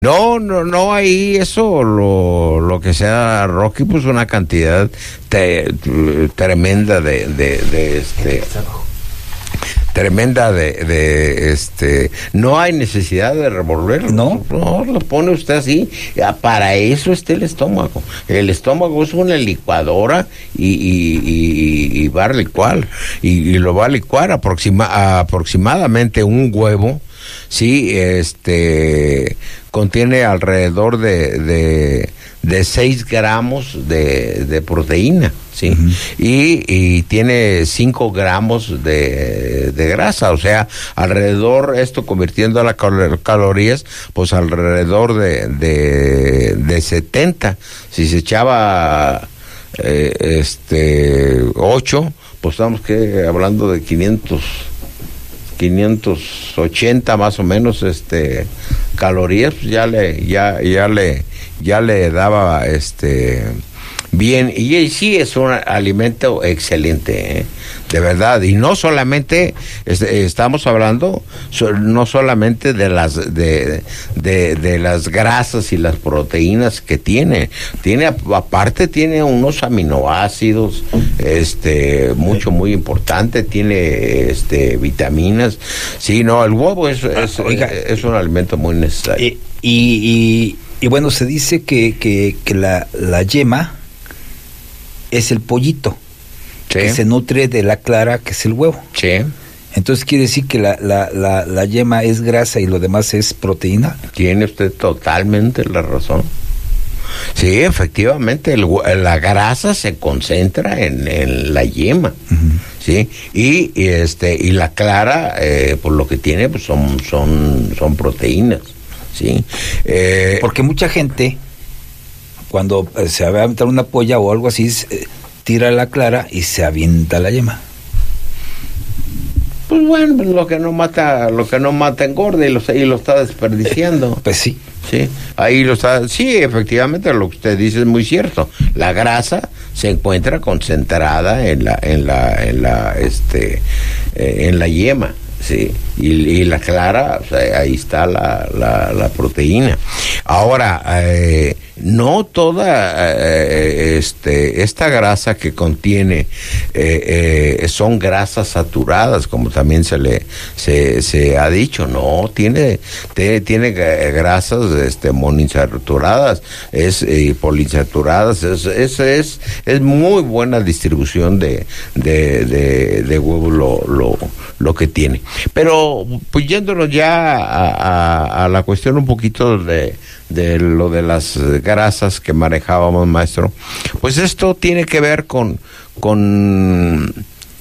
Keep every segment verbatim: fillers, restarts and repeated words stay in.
No, no, no, ahí eso, lo, lo que sea Rocky, pues una cantidad te, tremenda de, de, de este, tremenda de, de este, no hay necesidad de revolverlo, no, no, lo pone usted así, para eso está el estómago, el estómago es una licuadora y, y, y, y va a licuar, y, y lo va a licuar aproxima, aproximadamente un huevo. Sí, este contiene alrededor de de, de seis gramos de, de proteína, sí, uh-huh. y, y tiene cinco gramos de, de grasa, o sea, alrededor, esto convirtiendo a las cal- calorías, pues alrededor de, de, de setenta, si se echaba eh, este ocho, pues estamos que hablando de quinientos quinientos ochenta más o menos este calorías, pues ya le ya ya le ya le daba este bien, y, y sí es un alimento excelente, ¿eh? De verdad, y no solamente es, estamos hablando so, no solamente de las de, de de las grasas y las proteínas que tiene, tiene aparte tiene unos aminoácidos este mucho muy importante, tiene este vitaminas, sí, no, el huevo es es, ah, oiga, es, es un alimento muy necesario. Y y, y, y bueno, se dice que que, que la, la yema es el pollito, sí, que se nutre de la clara, que es el huevo. Sí. Entonces quiere decir que la, la, la, la yema es grasa y lo demás es proteína. Tiene usted totalmente la razón. Sí, efectivamente, el, la grasa se concentra en, en la yema, uh-huh. sí, y, y este y la clara, eh, por lo que tiene, pues son son son proteínas, sí. Eh, Porque mucha gente, cuando se va a aventar una polla o algo así, eh, tira la clara y se avienta la yema. Pues bueno, lo que no mata, lo que no mata engorda, y lo, y lo está desperdiciando. Pues sí. Sí, ahí lo está, sí, efectivamente lo que usted dice es muy cierto. La grasa se encuentra concentrada en la, en la, en la, este, eh, en la yema. Sí, y, y la clara, o sea, ahí está la, la, la proteína. Ahora, eh, no toda eh, este, esta grasa que contiene eh, eh, son grasas saturadas, como también se le se, se ha dicho. No, tiene te, tiene grasas este, monoinsaturadas, es eh, poliinsaturadas, es, es es es muy buena distribución de de, de, de huevo lo, lo lo que tiene. Pero pues yéndonos ya a, a, a la cuestión un poquito de, de lo de las grasas que manejábamos, maestro, pues esto tiene que ver con con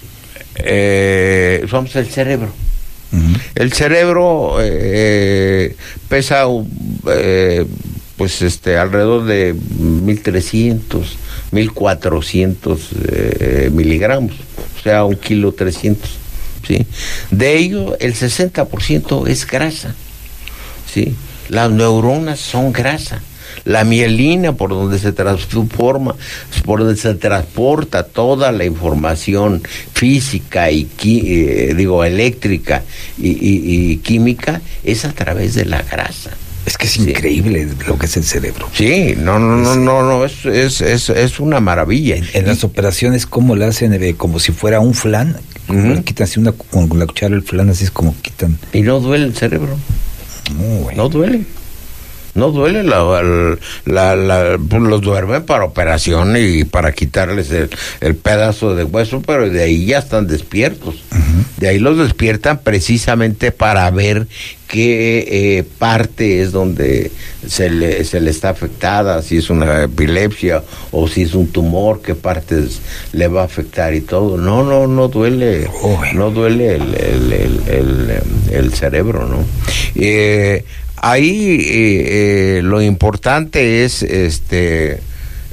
eh, vamos el cerebro. Uh-huh. El cerebro eh, pesa eh, pues este alrededor de mil trescientos, mil cuatrocientos eh, miligramos, o sea un kilo trescientos. ¿Sí? De ello, el sesenta por ciento es grasa, ¿sí? Las neuronas son grasa. La mielina, por donde se transforma, por donde se transporta toda la información física y eh, digo eléctrica y, y, y química, es a través de la grasa. Es que es sí. increíble lo que es el cerebro. Sí, no, no, no, no, no, es, es, es, es una maravilla. En, en las operaciones, ¿cómo le hacen? Eh, como si fuera un flan, uh-huh. le quitan así una, con la cuchara el flan, así es como quitan. Y no duele el cerebro. No, bueno. No duele. No duele, la, la, la, pues los duermen para operación y para quitarles el, el pedazo de hueso, pero de ahí ya están despiertos. Uh-huh. De ahí los despiertan precisamente para ver qué eh, parte es donde se le, se le está afectada, si es una epilepsia o si es un tumor, qué partes le va a afectar y todo. No, no, no duele, oh, bueno. no duele el, el, el, el, el cerebro, ¿no? Eh, Ahí eh, eh, lo importante es este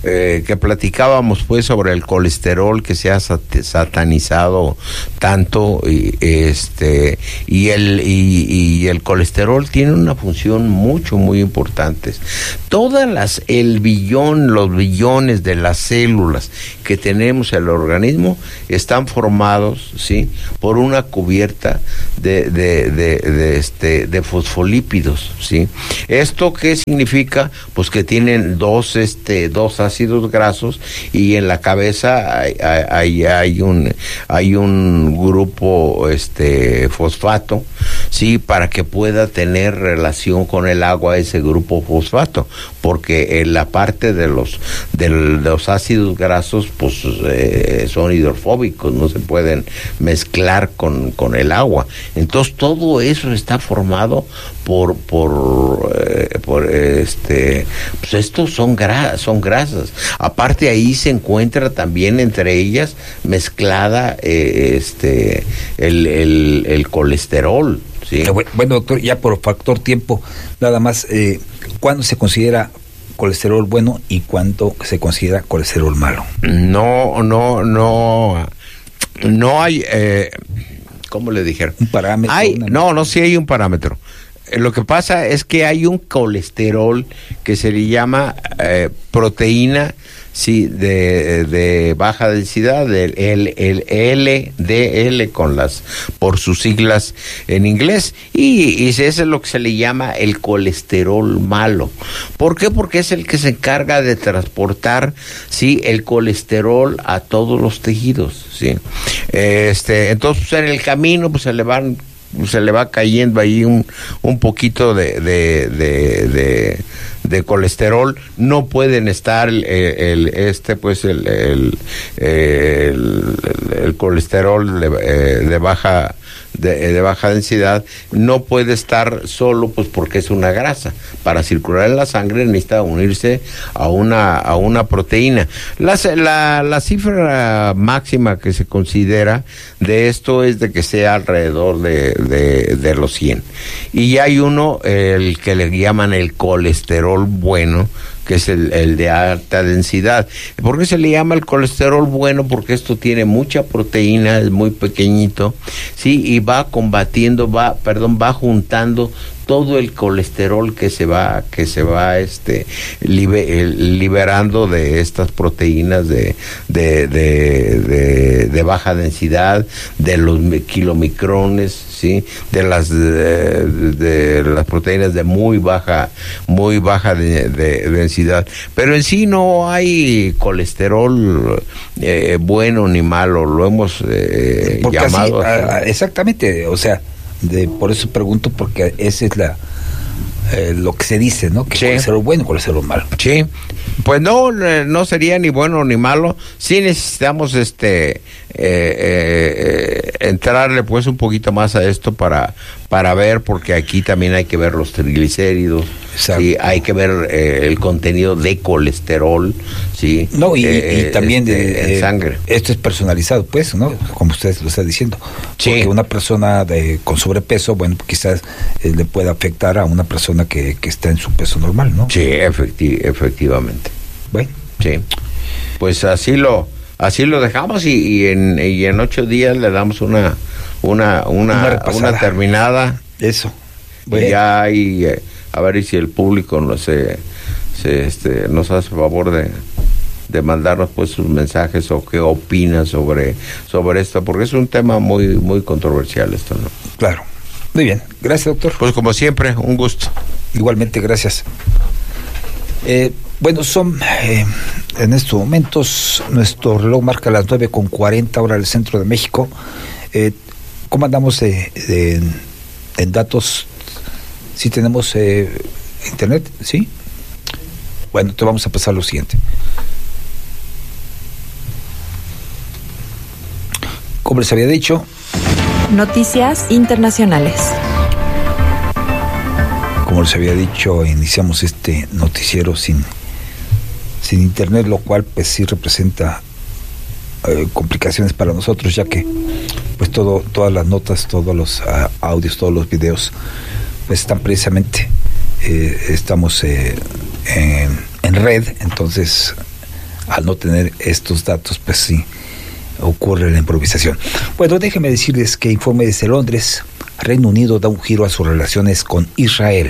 eh, que platicábamos pues sobre el colesterol que se ha sat- satanizado tanto y este y el y, y el colesterol tiene una función mucho muy importante. Todas las el billón, los billones de las células que tenemos en el organismo están formados, sí, por una cubierta de de, de, de este de fosfolípidos, sí. ¿Esto qué significa? Pues que tienen dos este dos ácidos grasos y en la cabeza hay, hay, hay un hay un grupo este fosfato, sí, para que pueda tener relación con el agua ese grupo fosfato, porque en la parte de los de los ácidos grasos pues eh, son hidrofóbicos, no se pueden mezclar con, con el agua. Entonces todo eso está formado por por eh, por este pues estos son gras, son grasas. Aparte ahí se encuentra también entre ellas mezclada eh, este el, el, el colesterol, ¿sí? Bueno, doctor, ya por factor tiempo, nada más, eh, ¿cuándo se considera colesterol bueno y cuándo se considera colesterol malo? No, no, no, no hay, eh, ¿cómo le dijeron? Un parámetro. Hay, una... No, no, sí hay un parámetro. Lo que pasa es que hay un colesterol que se le llama eh, proteína, sí, de, de baja densidad, el, el, el L D L con las por sus siglas en inglés, y, y ese es lo que se le llama el colesterol malo. ¿Por qué? Porque es el que se encarga de transportar, sí, el colesterol a todos los tejidos, sí. Este, entonces en el camino pues se le van se le va cayendo ahí un, un poquito de, de, de, de, de colesterol. No pueden estar el, el este pues el el, el, el colesterol de, de baja de, de baja densidad no puede estar solo pues porque es una grasa. Para circular en la sangre necesita unirse a una a una proteína. La, la, la cifra máxima que se considera de esto es de que sea alrededor de, de, de los cien. Y hay uno, el que le llaman el colesterol bueno, que es el, el de alta densidad. ¿Por qué se le llama el colesterol bueno? Porque esto tiene mucha proteína, es muy pequeñito, sí, y va combatiendo, va, perdón, va juntando todo el colesterol que se va que se va este libe, liberando de estas proteínas de de, de, de de baja densidad, de los kilomicrones, sí, de las de, de las proteínas de muy baja muy baja de, de densidad. Pero en sí no hay colesterol eh, bueno ni malo, lo hemos eh, llamado así, a, a, exactamente, o sea, de, por eso pregunto, porque esa es la eh, lo que se dice, ¿no? Que sí. Colesterol bueno, colesterol malo. Sí, pues no, no sería ni bueno ni malo. Sí necesitamos este eh, eh, entrarle pues un poquito más a esto para para ver, porque aquí también hay que ver los triglicéridos, sí, hay que ver eh, el contenido de colesterol, sí, no, y, eh, y también este, de en eh, sangre. Esto es personalizado, pues, ¿no? Como usted lo está diciendo. Sí. Porque una persona de, con sobrepeso, bueno, quizás eh, le pueda afectar a una persona que, que está en su peso normal, ¿no? Sí, efecti- efectivamente. Bueno. Sí. Pues así lo así lo dejamos y, y en y en ocho días le damos una una una, una, una terminada. Eso. Bueno. Y ya hay, eh, a ver si el público no se, se este nos hace favor de de mandarnos pues sus mensajes o qué opina sobre sobre esto, porque es un tema muy muy controversial esto, ¿no? Claro. Muy bien. Gracias, doctor. Pues como siempre, un gusto. Igualmente, gracias. Eh, bueno, son eh, en estos momentos nuestro reloj marca las nueve con cuarenta hora del centro de México. Eh, ¿Cómo andamos eh, de, en datos? ¿Sí tenemos eh, internet? ¿Sí? Bueno, te vamos a pasar lo siguiente. Como les había dicho, noticias internacionales. Como les había dicho, iniciamos este noticiero sin sin internet, lo cual pues sí representa eh, complicaciones para nosotros, ya que pues todo todas las notas, todos los uh, audios, todos los videos pues están precisamente eh, estamos eh, en, en red, entonces al no tener estos datos, pues sí, ocurre la improvisación. Bueno, déjenme decirles que informe desde Londres, Reino Unido da un giro a sus relaciones con Israel.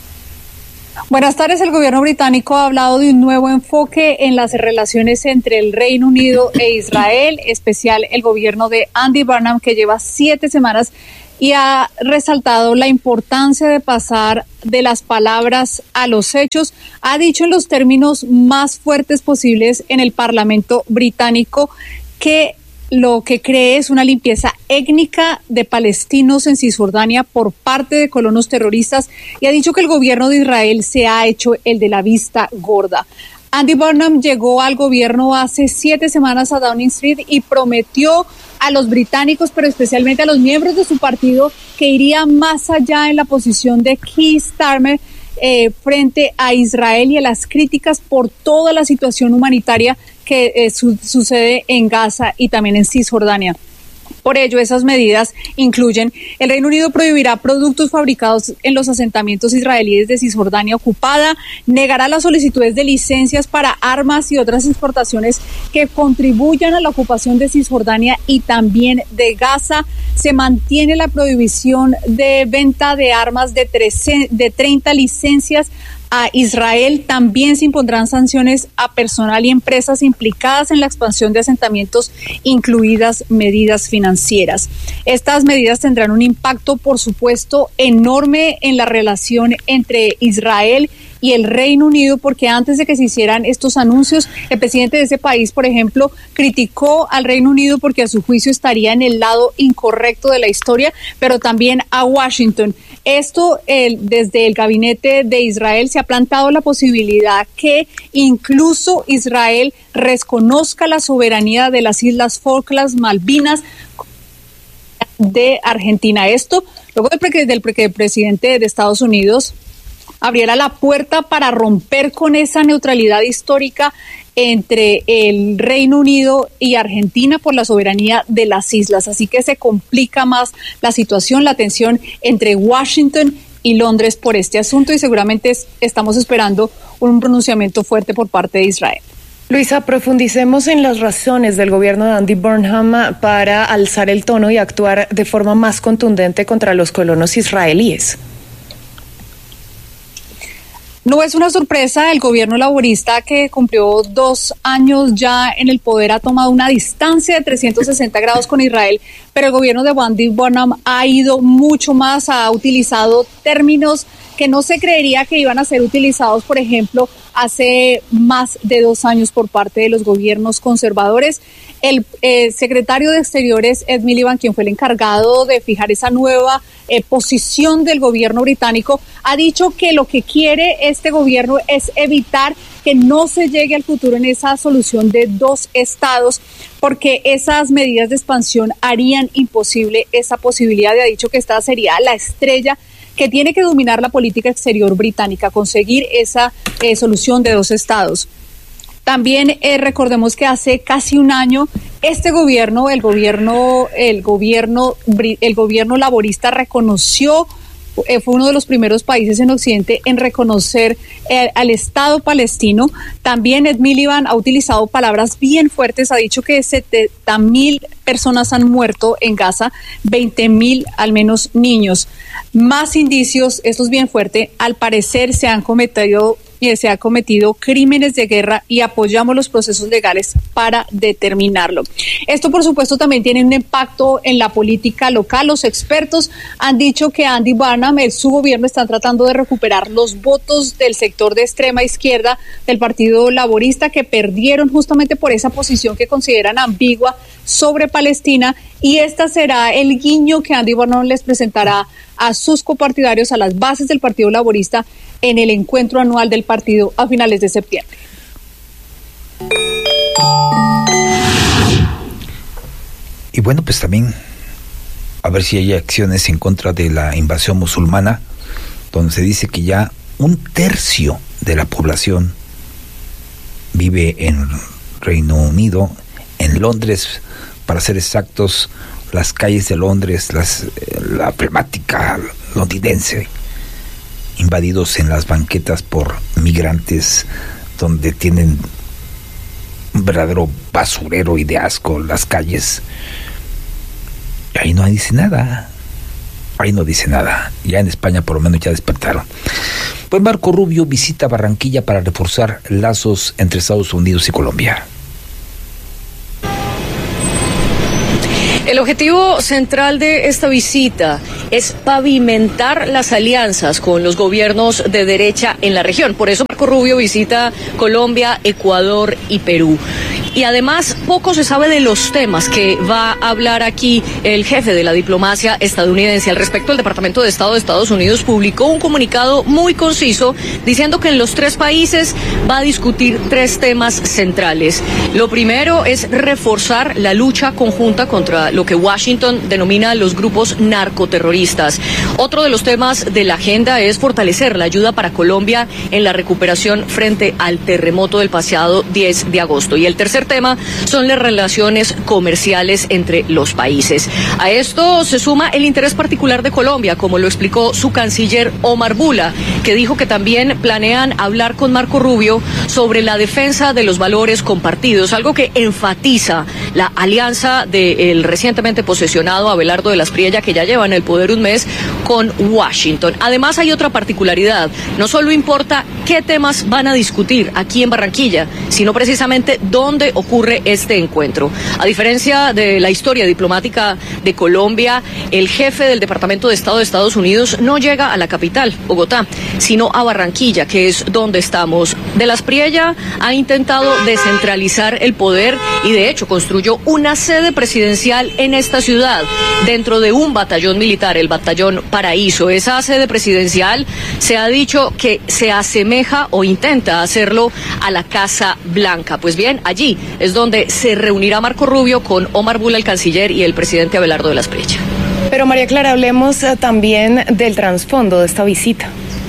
Buenas tardes. El gobierno británico ha hablado de un nuevo enfoque en las relaciones entre el Reino Unido e Israel, especial el gobierno de Andy Burnham, que lleva siete semanas y ha resaltado la importancia de pasar de las palabras a los hechos. Ha dicho en los términos más fuertes posibles en el Parlamento británico que lo que cree es una limpieza étnica de palestinos en Cisjordania por parte de colonos terroristas, y ha dicho que el gobierno de Israel se ha hecho el de la vista gorda. Andy Burnham llegó al gobierno hace siete semanas a Downing Street y prometió a los británicos, pero especialmente a los miembros de su partido, que iría más allá en la posición de Keir Starmer eh, frente a Israel y a las críticas por toda la situación humanitaria que eh, su, sucede en Gaza y también en Cisjordania. Por ello, esas medidas incluyen: el Reino Unido prohibirá productos fabricados en los asentamientos israelíes de Cisjordania ocupada, negará las solicitudes de licencias para armas y otras exportaciones que contribuyan a la ocupación de Cisjordania y también de Gaza. Se mantiene la prohibición de venta de armas de, trece, de treinta licencias a Israel. También se impondrán sanciones a personal y empresas implicadas en la expansión de asentamientos, incluidas medidas financieras. Estas medidas tendrán un impacto, por supuesto, enorme en la relación entre Israel y el Reino Unido, porque antes de que se hicieran estos anuncios, el presidente de ese país, por ejemplo, criticó al Reino Unido porque a su juicio estaría en el lado incorrecto de la historia, pero también a Washington. Esto, el, desde el gabinete de Israel se ha planteado la posibilidad que incluso Israel reconozca la soberanía de las Islas Falklands, Malvinas, de Argentina. Esto luego del, del, del presidente de Estados Unidos abriera la puerta para romper con esa neutralidad histórica entre el Reino Unido y Argentina por la soberanía de las islas. Así que se complica más la situación, la tensión entre Washington y Londres por este asunto, y seguramente estamos esperando un pronunciamiento fuerte por parte de Israel. Luisa, profundicemos en las razones del gobierno de Andy Burnham para alzar el tono y actuar de forma más contundente contra los colonos israelíes. No es una sorpresa, el gobierno laborista, que cumplió dos años ya en el poder, ha tomado una distancia de trescientos sesenta grados con Israel, pero el gobierno de Andy Burnham ha ido mucho más, ha utilizado términos que no se creería que iban a ser utilizados, por ejemplo, hace más de dos años por parte de los gobiernos conservadores. El eh, secretario de Exteriores, Ed Miliband, quien fue el encargado de fijar esa nueva eh, posición del gobierno británico, ha dicho que lo que quiere este gobierno es evitar que no se llegue al futuro en esa solución de dos estados, porque esas medidas de expansión harían imposible esa posibilidad, y ha dicho que esta sería la estrella que tiene que dominar la política exterior británica, conseguir esa eh, solución de dos estados. También eh, recordemos que hace casi un año este gobierno, el gobierno, el gobierno, el gobierno laborista reconoció, eh, fue uno de los primeros países en Occidente en reconocer eh, al Estado palestino. También Ed Miliband ha utilizado palabras bien fuertes, ha dicho que setenta mil personas han muerto en Gaza, veinte mil al menos niños. Más indicios, esto es bien fuerte, al parecer se han cometido se ha cometido crímenes de guerra y apoyamos los procesos legales para determinarlo. Esto, por supuesto, también tiene un impacto en la política local. Los expertos han dicho que Andy Burnham, el, su gobierno, están tratando de recuperar los votos del sector de extrema izquierda del Partido Laborista, que perdieron justamente por esa posición que consideran ambigua sobre Palestina, y esta será el guiño que Andy Burnham les presentará a sus copartidarios, a las bases del Partido Laborista, en el encuentro anual del partido a finales de septiembre. Y bueno, pues también a ver si hay acciones en contra de la invasión musulmana, donde se dice que ya un tercio de la población vive en Reino Unido, en Londres, para ser exactos, las calles de Londres, las, la emblemática londinense, invadidos en las banquetas por migrantes, donde tienen un verdadero basurero y de asco las calles. Y ahí no dice nada. Ahí no dice nada. Ya en España por lo menos ya despertaron. Pues Marco Rubio visita Barranquilla para reforzar lazos entre Estados Unidos y Colombia. El objetivo central de esta visita es pavimentar las alianzas con los gobiernos de derecha en la región. Por eso Marco Rubio visita Colombia, Ecuador y Perú. Y además, poco se sabe de los temas que va a hablar aquí el jefe de la diplomacia estadounidense. Al respecto, el Departamento de Estado de Estados Unidos publicó un comunicado muy conciso diciendo que en los tres países va a discutir tres temas centrales. Lo primero es reforzar la lucha conjunta contra lo que Washington denomina los grupos narcoterroristas. Otro de los temas de la agenda es fortalecer la ayuda para Colombia en la recuperación frente al terremoto del pasado diez de agosto. Y el tercer tema son las relaciones comerciales entre los países. A esto se suma el interés particular de Colombia, como lo explicó su canciller Omar Bula, que dijo que también planean hablar con Marco Rubio sobre la defensa de los valores compartidos, algo que enfatiza la alianza del recientemente posesionado Abelardo de las Priella, que ya lleva en el poder un mes, con Washington. Además, hay otra particularidad. No solo importa qué temas van a discutir aquí en Barranquilla, sino precisamente dónde ocurre este encuentro. A diferencia de la historia diplomática de Colombia, el jefe del Departamento de Estado de Estados Unidos no llega a la capital, Bogotá, sino a Barranquilla, que es donde estamos. De las Priella ha intentado descentralizar el poder y de hecho construyó una sede presidencial en esta ciudad, dentro de un batallón militar, el batallón Paraíso. Esa sede presidencial se ha dicho que se asemeja o intenta hacerlo a la Casa Blanca. Pues bien, allí es donde se reunirá Marco Rubio con Omar Bula, el canciller, y el presidente Abelardo de las Priella. Pero María Clara, hablemos eh, también del trasfondo de esta visita.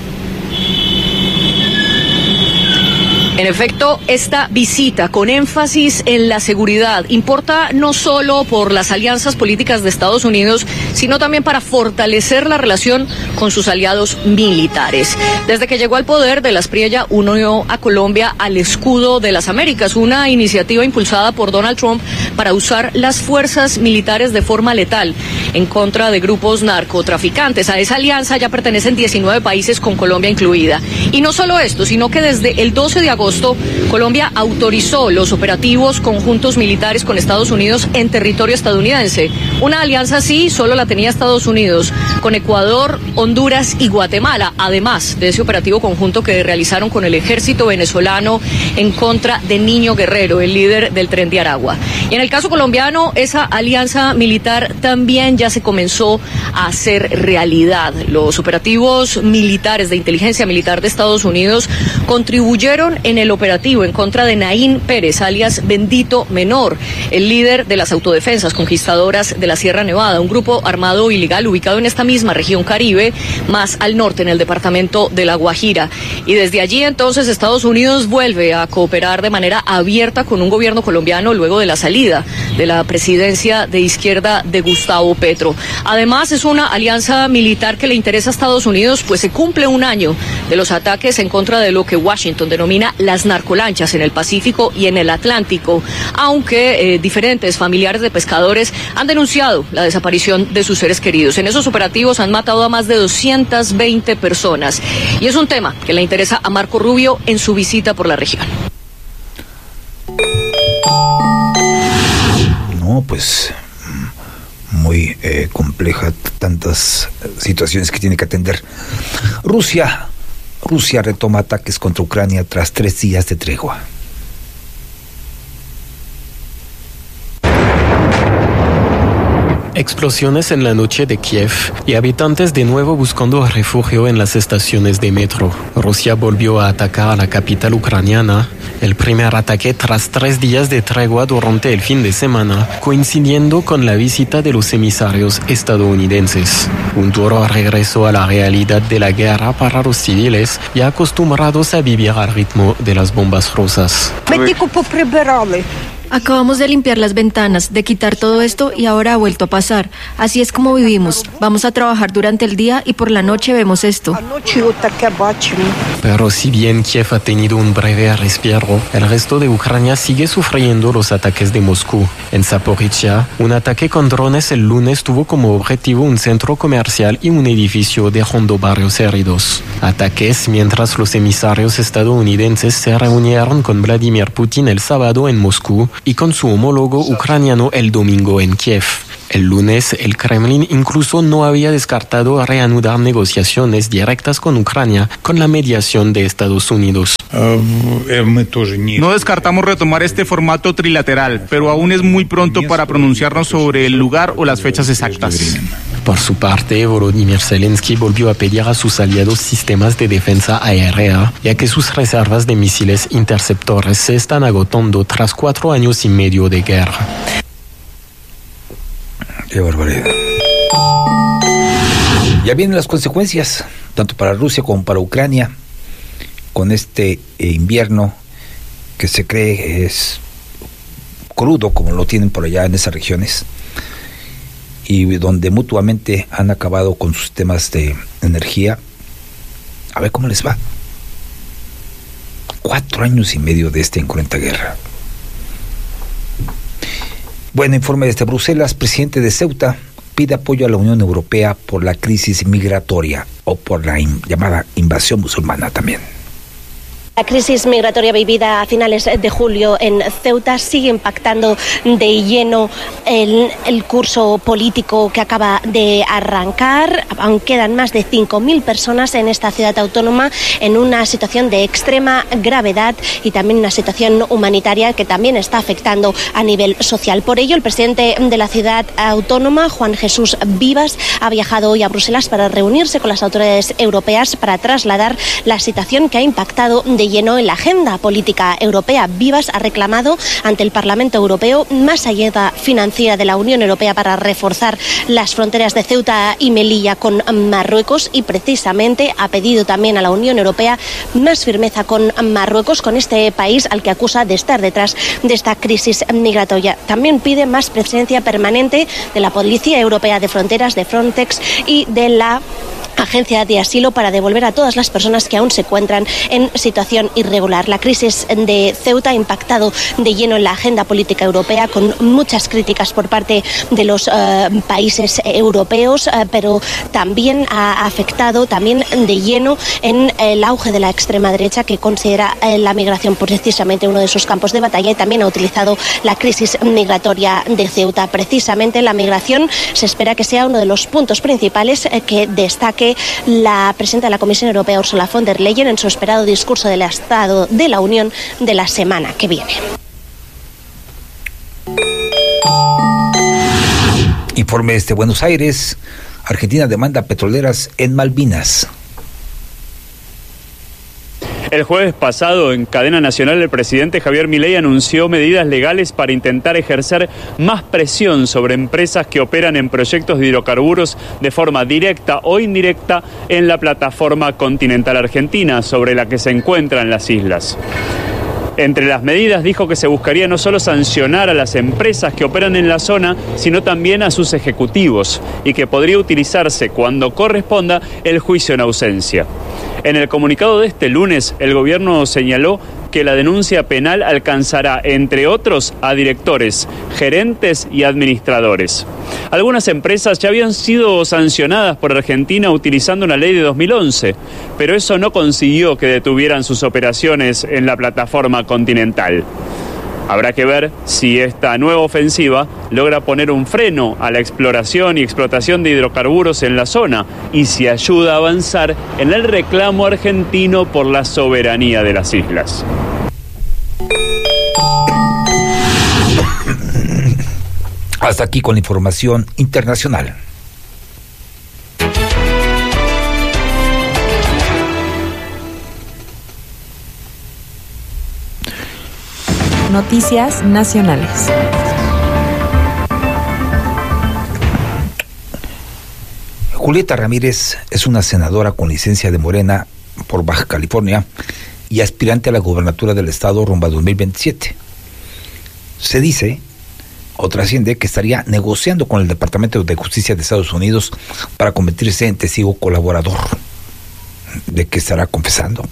En efecto, esta visita con énfasis en la seguridad importa no solo por las alianzas políticas de Estados Unidos, sino también para fortalecer la relación con sus aliados militares. Desde que llegó al poder, de las Priella unió a Colombia al escudo de las Américas, una iniciativa impulsada por Donald Trump para usar las fuerzas militares de forma letal en contra de grupos narcotraficantes. A esa alianza ya pertenecen diecinueve países, con Colombia incluida. Y no solo esto, sino que desde el doce de agosto Colombia autorizó los operativos conjuntos militares con Estados Unidos en territorio estadounidense. Una alianza así solo la tenía Estados Unidos, con Ecuador, Honduras y Guatemala, además de ese operativo conjunto que realizaron con el ejército venezolano en contra de Niño Guerrero, el líder del Tren de Aragua. Y en el caso colombiano, esa alianza militar también ya se comenzó a hacer realidad. Los operativos militares de inteligencia militar de Estados Unidos contribuyeron en el operativo en contra de Naín Pérez, alias Bendito Menor, el líder de las autodefensas conquistadoras de la Sierra Nevada, un grupo armado ilegal ubicado en esta misma región Caribe, más al norte, en el departamento de La Guajira. Y desde allí entonces Estados Unidos vuelve a cooperar de manera abierta con un gobierno colombiano luego de la salida de la presidencia de izquierda de Gustavo Petro. Además, es una alianza militar que le interesa a Estados Unidos, pues se cumple un año de los ataques en contra de lo que Washington denomina las narcolanchas en el Pacífico y en el Atlántico, aunque eh, diferentes familiares de pescadores han denunciado la desaparición de sus seres queridos. En esos operativos han matado a más de doscientas veinte personas y es un tema que le interesa a Marco Rubio en su visita por la región. No, pues muy eh, compleja, tantas situaciones que tiene que atender. Rusia Rusia retoma ataques contra Ucrania tras tres días de tregua. Explosiones en la noche de Kiev y habitantes de nuevo buscando refugio en las estaciones de metro. Rusia volvió a atacar a la capital ucraniana, el primer ataque tras tres días de tregua durante el fin de semana, coincidiendo con la visita de los emisarios estadounidenses. Un duro regreso a la realidad de la guerra para los civiles ya acostumbrados a vivir al ritmo de las bombas rusas. Ми тільки поприбирали. Acabamos de limpiar las ventanas, de quitar todo esto y ahora ha vuelto a pasar. Así es como vivimos. Vamos a trabajar durante el día y por la noche vemos esto. Pero si bien Kiev ha tenido un breve respiro, el resto de Ucrania sigue sufriendo los ataques de Moscú. En Zaporizhia, un ataque con drones el lunes tuvo como objetivo un centro comercial y un edificio, dejando varios heridos. Ataques mientras los emisarios estadounidenses se reunieron con Vladimir Putin el sábado en Moscú y con su homólogo ucraniano el domingo en Kiev. El lunes, el Kremlin incluso no había descartado reanudar negociaciones directas con Ucrania con la mediación de Estados Unidos. No descartamos retomar este formato trilateral, pero aún es muy pronto para pronunciarnos sobre el lugar o las fechas exactas. Por su parte, Volodymyr Zelensky volvió a pedir a sus aliados sistemas de defensa aérea, ya que sus reservas de misiles interceptores se están agotando tras cuatro años y medio de guerra. Qué barbaridad. Ya vienen las consecuencias, tanto para Rusia como para Ucrania, con este eh, invierno que se cree es crudo, como lo tienen por allá en esas regiones, y donde mutuamente han acabado con sus temas de energía. A ver cómo les va. Cuatro años y medio de esta incruenta guerra. Bueno, informe desde Bruselas. Presidente de Ceuta pide apoyo a la Unión Europea por la crisis migratoria o por la in- llamada invasión musulmana también. La crisis migratoria vivida a finales de julio en Ceuta sigue impactando de lleno el, el curso político que acaba de arrancar. Aún quedan más de cinco mil personas en esta ciudad autónoma en una situación de extrema gravedad y también una situación humanitaria que también está afectando a nivel social. Por ello, el presidente de la ciudad autónoma, Juan Jesús Vivas, ha viajado hoy a Bruselas para reunirse con las autoridades europeas para trasladar la situación que ha impactado de lleno en la agenda política europea. Vivas ha reclamado ante el Parlamento Europeo más ayuda financiera de la Unión Europea para reforzar las fronteras de Ceuta y Melilla con Marruecos y precisamente ha pedido también a la Unión Europea más firmeza con Marruecos, con este país al que acusa de estar detrás de esta crisis migratoria. También pide más presencia permanente de la Policía Europea de Fronteras, de Frontex y de la Agencia de Asilo para devolver a todas las personas que aún se encuentran en situación irregular. La crisis de Ceuta ha impactado de lleno en la agenda política europea con muchas críticas por parte de los uh, países europeos, uh, pero también ha afectado también de lleno en el auge de la extrema derecha que considera uh, la migración precisamente uno de sus campos de batalla y también ha utilizado la crisis migratoria de Ceuta. Precisamente la migración se espera que sea uno de los puntos principales uh, que destaque la presidenta de la Comisión Europea, Ursula von der Leyen, en su esperado discurso del Estado de la Unión de la semana que viene. Informe desde Buenos Aires. Argentina demanda petroleras en Malvinas. El jueves pasado, en cadena nacional, el presidente Javier Milei anunció medidas legales para intentar ejercer más presión sobre empresas que operan en proyectos de hidrocarburos de forma directa o indirecta en la plataforma continental argentina, sobre la que se encuentran las islas. Entre las medidas dijo que se buscaría no solo sancionar a las empresas que operan en la zona, sino también a sus ejecutivos, y que podría utilizarse cuando corresponda el juicio en ausencia. En el comunicado de este lunes, el gobierno señaló que la denuncia penal alcanzará, entre otros, a directores, gerentes y administradores. Algunas empresas ya habían sido sancionadas por Argentina utilizando una ley de dos mil once, pero eso no consiguió que detuvieran sus operaciones en la plataforma continental. Habrá que ver si esta nueva ofensiva logra poner un freno a la exploración y explotación de hidrocarburos en la zona y si ayuda a avanzar en el reclamo argentino por la soberanía de las islas. Hasta aquí con la información internacional. Noticias nacionales. Julieta Ramírez es una senadora con licencia de Morena por Baja California y aspirante a la gubernatura del estado rumbo a dos mil veintisiete. se dice o trasciende que estaría negociando con el Departamento de Justicia de Estados Unidos para convertirse en testigo colaborador. ¿De qué estará confesando?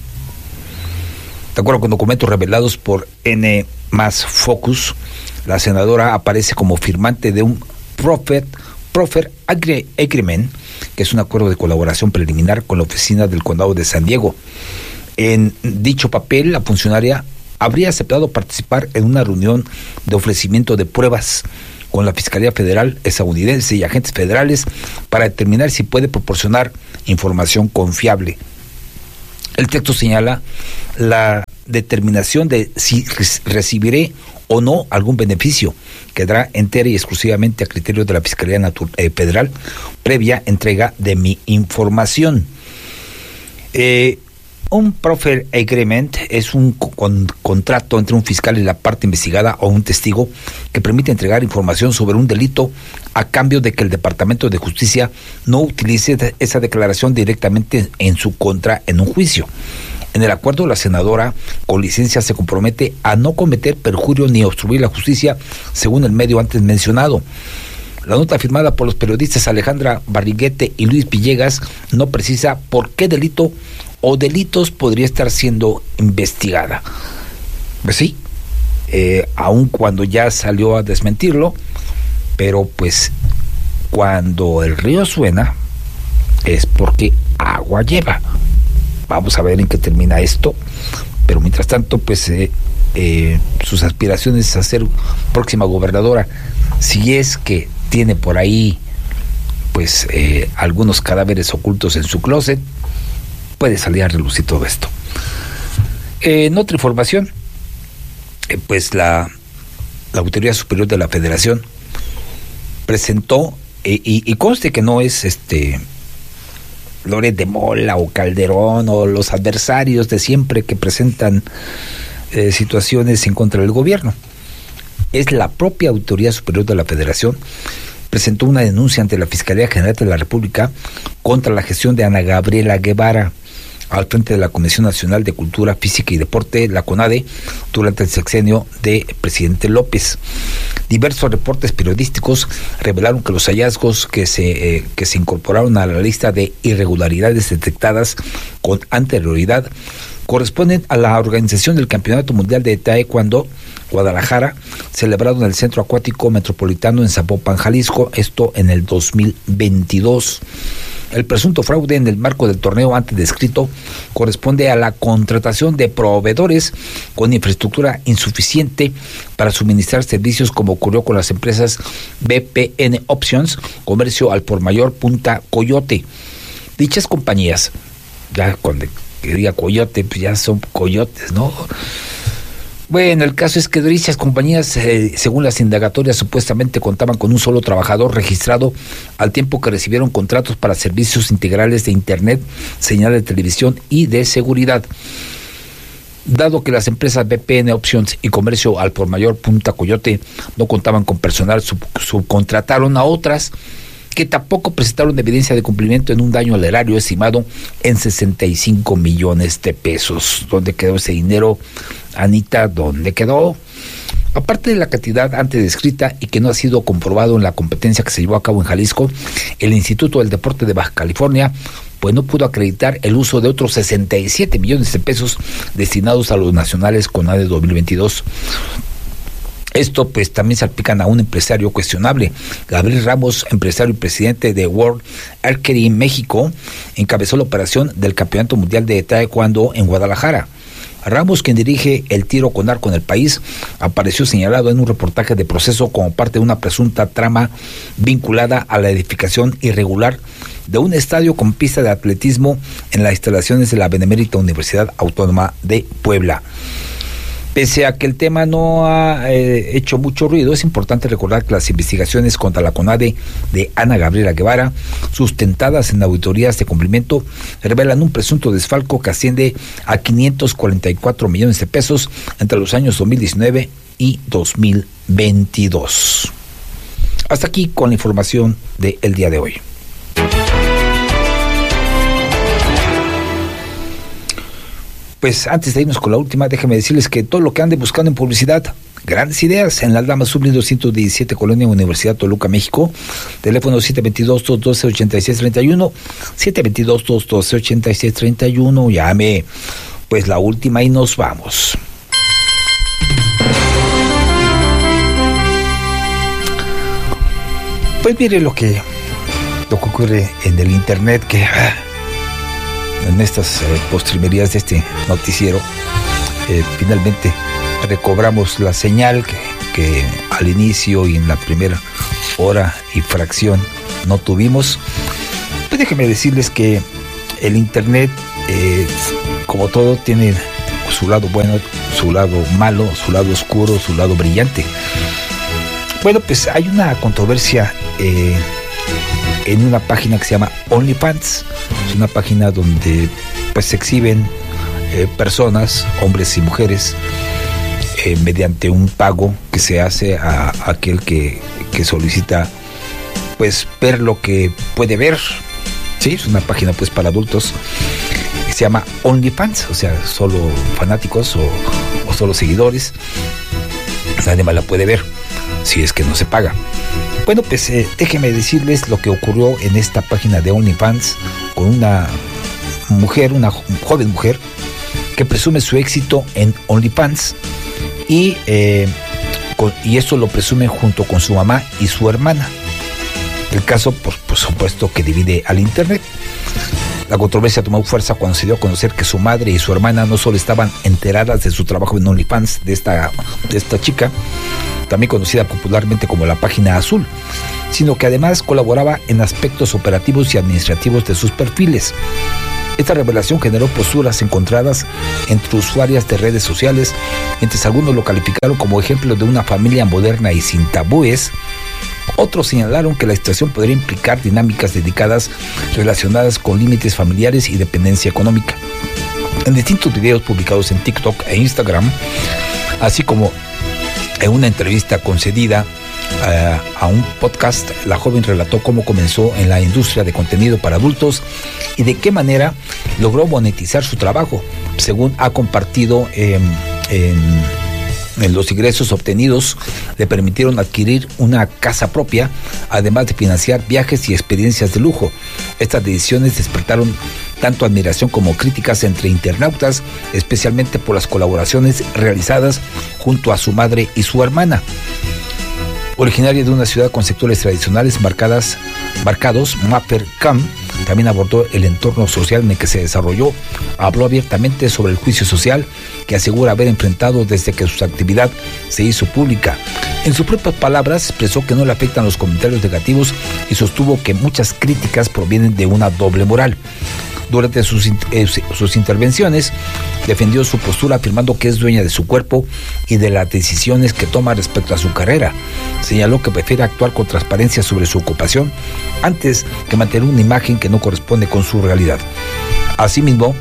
De acuerdo con documentos revelados por N más Focus, la senadora aparece como firmante de un Proffer, Proffer Agreement, que es un acuerdo de colaboración preliminar con la oficina del condado de San Diego. En dicho papel, la funcionaria habría aceptado participar en una reunión de ofrecimiento de pruebas con la Fiscalía Federal estadounidense y agentes federales para determinar si puede proporcionar información confiable. El texto señala la determinación de si recibiré o no algún beneficio, quedará entera y exclusivamente a criterio de la Fiscalía Natu- eh, Federal previa entrega de mi información. Eh, un Proffer Agreement es un con, contrato entre un fiscal y la parte investigada o un testigo que permite entregar información sobre un delito a cambio de que el Departamento de Justicia no utilice esa declaración directamente en su contra en un juicio. En el acuerdo, la senadora con licencia se compromete a no cometer perjurio ni obstruir la justicia, según el medio antes mencionado. La nota firmada por los periodistas Alejandra Barriguete y Luis Villegas no precisa por qué delito o delitos podría estar siendo investigada. Pues sí, eh, aun cuando ya salió a desmentirlo, pero pues cuando el río suena es porque agua lleva. Vamos a ver en qué termina esto, pero mientras tanto, pues eh, eh, sus aspiraciones a ser próxima gobernadora, si es que tiene por ahí pues eh, algunos cadáveres ocultos en su closet, puede salir a relucir todo esto. Eh, en otra información, eh, pues la, la Auditoría Superior de la Federación presentó, eh, y, y conste que no es este Loret de Mola o Calderón o los adversarios de siempre que presentan eh, situaciones en contra del gobierno. Es la propia Auditoría Superior de la Federación presentó una denuncia ante la Fiscalía General de la República contra la gestión de Ana Gabriela Guevara al frente de la Comisión Nacional de Cultura Física y Deporte, la CONADE, durante el sexenio de presidente López. Diversos reportes periodísticos revelaron que los hallazgos que se, eh, que se incorporaron a la lista de irregularidades detectadas con anterioridad corresponden a la organización del Campeonato Mundial de Taekwondo Guadalajara, celebrado en el Centro Acuático Metropolitano en Zapopan, Jalisco, esto en el dos mil veintidós. El presunto fraude en el marco del torneo antes descrito corresponde a la contratación de proveedores con infraestructura insuficiente para suministrar servicios, como ocurrió con las empresas B P N Options, Comercio al Por Mayor, Punta Coyote. Dichas compañías, ya cuando que diga coyote, pues ya son coyotes, ¿no? Bueno, el caso es que dichas compañías, eh, según las indagatorias, supuestamente contaban con un solo trabajador registrado al tiempo que recibieron contratos para servicios integrales de Internet, señal de televisión y de seguridad. Dado que las empresas B P N Options y Comercio al Por Mayor Punta Coyote no contaban con personal, sub- subcontrataron a otras que tampoco presentaron evidencia de cumplimiento en un daño al erario estimado en sesenta y cinco millones de pesos. ¿Dónde quedó ese dinero, Anita? ¿Dónde quedó? Aparte de la cantidad antes descrita y que no ha sido comprobado en la competencia que se llevó a cabo en Jalisco, el Instituto del Deporte de Baja California pues no pudo acreditar el uso de otros sesenta y siete millones de pesos destinados a los nacionales CONADE dos mil veintidós. Esto pues también salpican a un empresario cuestionable. Gabriel Ramos, empresario y presidente de World Archery México, encabezó la operación del Campeonato Mundial de Taekwondo en Guadalajara. Ramos, quien dirige el tiro con arco en el país, apareció señalado en un reportaje de Proceso como parte de una presunta trama vinculada a la edificación irregular de un estadio con pista de atletismo en las instalaciones de la Benemérita Universidad Autónoma de Puebla. Pese a que el tema no ha eh, hecho mucho ruido, es importante recordar que las investigaciones contra la CONADE de Ana Gabriela Guevara, sustentadas en auditorías de cumplimiento, revelan un presunto desfalco que asciende a quinientos cuarenta y cuatro millones de pesos entre los años dos mil diecinueve y dos mil veintidós. Hasta aquí con la información del día de hoy. Pues antes de irnos con la última, déjenme decirles que todo lo que ande buscando en publicidad, grandes ideas en la Aldama Sublime doscientos diecisiete, Colonia Universidad Toluca, México. Teléfono siete dos dos, dos uno dos, ocho seis tres uno, siete dos dos, dos uno dos, ocho seis tres uno. Llame, pues la última y nos vamos. Pues mire lo que, lo que ocurre en el internet, que ah, en estas eh, postrimerías de este noticiero, eh, finalmente recobramos la señal que, que al inicio y en la primera hora y fracción no tuvimos. Pues déjenme decirles que el internet, eh, como todo, tiene su lado bueno, su lado malo, su lado oscuro, su lado brillante. Bueno, pues hay una controversia eh, en una página que se llama OnlyFans. Es una página donde pues se exhiben eh, personas, hombres y mujeres, eh, mediante un pago que se hace a, a aquel que, que solicita pues ver lo que puede ver. Sí, es una página pues para adultos. Se llama OnlyFans, o sea, solo fanáticos o, o solo seguidores. Nadie más la puede ver si es que no se paga. Bueno, pues eh, déjenme decirles lo que ocurrió en esta página de OnlyFans con una mujer, una joven mujer que presume su éxito en OnlyFans y, eh, con, y esto lo presume junto con su mamá y su hermana. El caso, por, por supuesto, que divide al internet. La controversia tomó fuerza cuando se dio a conocer que su madre y su hermana no solo estaban enteradas de su trabajo en OnlyFans de esta, de esta chica, también conocida popularmente como la página azul, sino que además colaboraba en aspectos operativos y administrativos de sus perfiles. Esta revelación generó posturas encontradas entre usuarias de redes sociales, mientras algunos lo calificaron como ejemplo de una familia moderna y sin tabúes. Otros señalaron que la situación podría implicar dinámicas dedicadas relacionadas con límites familiares y dependencia económica. En distintos videos publicados en TikTok e Instagram, así como en una entrevista concedida uh, a un podcast, la joven relató cómo comenzó en la industria de contenido para adultos y de qué manera logró monetizar su trabajo. Según ha compartido eh, en... los ingresos obtenidos le permitieron adquirir una casa propia, además de financiar viajes y experiencias de lujo. Estas decisiones despertaron tanto admiración como críticas entre internautas, especialmente por las colaboraciones realizadas junto a su madre y su hermana. Originaria de una ciudad con sectores tradicionales marcadas, marcados, Mapper Cam también abordó el entorno social en el que se desarrolló. Habló abiertamente sobre el juicio social que asegura haber enfrentado desde que su actividad se hizo pública. En sus propias palabras, expresó que no le afectan los comentarios negativos y sostuvo que muchas críticas provienen de una doble moral. Durante sus, eh, sus intervenciones, defendió su postura afirmando que es dueña de su cuerpo y de las decisiones que toma respecto a su carrera. Señaló que prefiere actuar con transparencia sobre su ocupación antes que mantener una imagen que no corresponde con su realidad. Asimismo,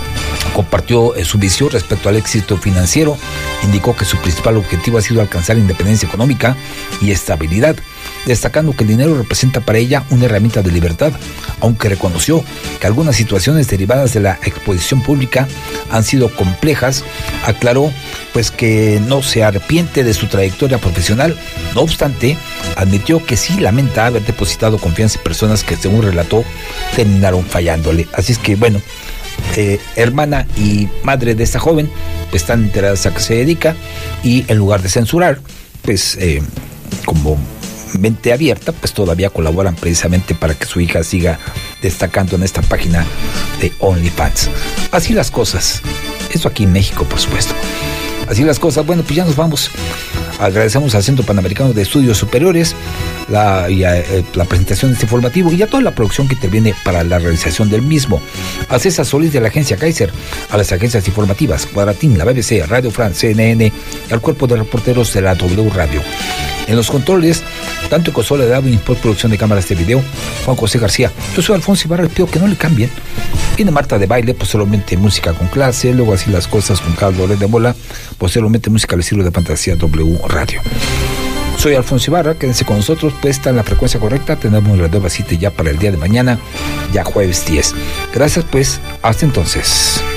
compartió eh, su visión respecto al éxito financiero. Indicó que su principal objetivo ha sido alcanzar independencia económica y estabilidad, destacando que el dinero representa para ella una herramienta de libertad, aunque reconoció que algunas situaciones derivadas de la exposición pública han sido complejas. Aclaró pues que no se arrepiente de su trayectoria profesional. No obstante, admitió que sí lamenta haber depositado confianza en personas que, según relató, terminaron fallándole. Así es que bueno, Eh, hermana y madre de esta joven pues, están enteradas a qué se dedica, y en lugar de censurar, pues eh, como mente abierta, pues todavía colaboran precisamente para que su hija siga destacando en esta página de OnlyFans. Así las cosas. Eso aquí en México, por supuesto. Así las cosas. Bueno, pues ya nos vamos. Agradecemos al Centro Panamericano de Estudios Superiores la, y a, eh, la presentación de este informativo y a toda la producción que interviene para la realización del mismo. A César Solís de la agencia Kaiser, a las agencias informativas Cuadratín, la B B C, Radio France, C N N y al cuerpo de reporteros de la W Radio. En los controles, tanto Consola de audio y postproducción de cámaras de video, Juan José García. Yo soy Alfonso Ibarra, les pido que no le cambien. Viene Marta de Baile, posteriormente música con clase, luego Así las cosas con Carlos Loret de Mola, posteriormente música al estilo de Fantasía W Radio. Soy Alfonso Ibarra, quédense con nosotros, pues está en la frecuencia correcta, tenemos la nueva cita ya para el día de mañana, ya jueves diez. Gracias pues, hasta entonces.